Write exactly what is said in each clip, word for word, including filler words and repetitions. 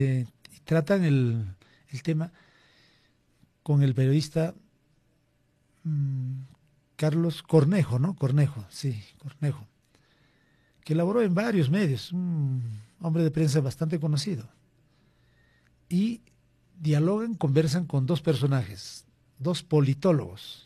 eh, tratan el, el tema con el periodista mmm, Carlos Cornejo, ¿no? Cornejo, sí, Cornejo, que laboró en varios medios, un hombre de prensa bastante conocido. Y dialogan, conversan con dos personajes, dos politólogos.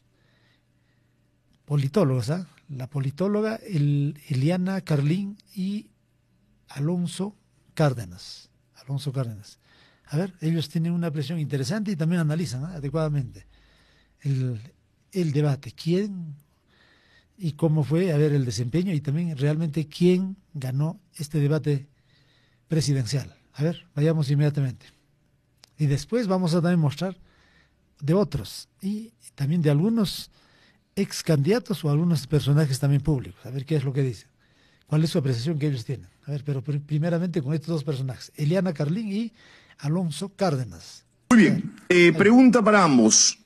Politólogos, ¿ah? ¿eh? La politóloga el, Eliana Carlín y Alonso Cárdenas. Alonso Cárdenas. A ver, ellos tienen una presión interesante y también analizan, ¿eh? adecuadamente el, el debate. ¿Quién y cómo fue, a ver, el desempeño y también realmente quién ganó este debate presidencial? A ver, vayamos inmediatamente. Y después vamos a también mostrar de otros y también de algunos ex candidatos o algunos personajes también públicos. A ver qué es lo que dicen. ¿Cuál es su apreciación que ellos tienen? A ver, pero primeramente con estos dos personajes, Eliana Carlín y Alonso Cárdenas. Muy bien. Eh, pregunta para ambos.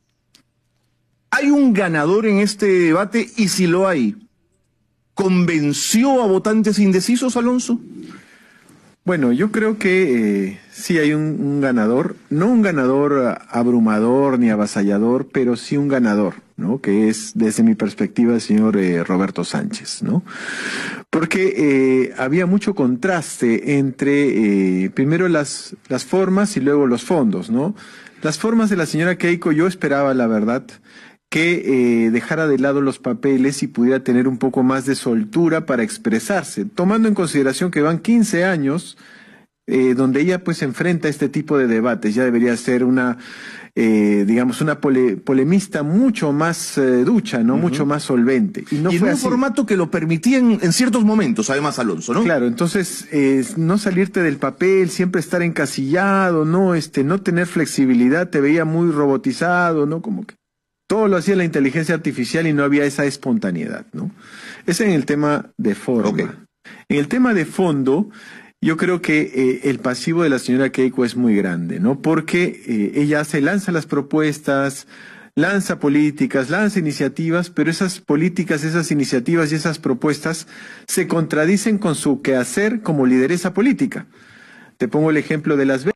¿Hay un ganador en este debate? Y si lo hay, ¿convenció a votantes indecisos, Alonso? Bueno, yo creo que eh, sí hay un, un ganador, no un ganador abrumador ni avasallador, pero sí un ganador, ¿no? Que es, desde mi perspectiva, el señor eh, Roberto Sánchez, ¿no? Porque eh, había mucho contraste entre, eh, primero las, las formas y luego los fondos, ¿no? Las formas de la señora Keiko, yo esperaba, la verdad, que eh, dejara de lado los papeles y pudiera tener un poco más de soltura para expresarse, tomando en consideración que van quince años eh, donde ella pues enfrenta este tipo de debates. Ya debería ser una, eh, digamos, una pole, polemista mucho más eh, ducha, ¿no? Uh-huh. Mucho más solvente. Y, no y fue en un así. Formato que lo permitía en, en ciertos momentos, además, Alonso, ¿no? Claro, entonces, eh, no salirte del papel, siempre estar encasillado, no, este, no tener flexibilidad, te veía muy robotizado, ¿no? Como que todo lo hacía la inteligencia artificial y no había esa espontaneidad, ¿no? Ese en el tema de forma. Okay. En el tema de fondo, yo creo que eh, el pasivo de la señora Keiko es muy grande, ¿no? Porque eh, ella se lanza las propuestas, lanza políticas, lanza iniciativas, pero esas políticas, esas iniciativas y esas propuestas se contradicen con su quehacer como lideresa política. Te pongo el ejemplo de las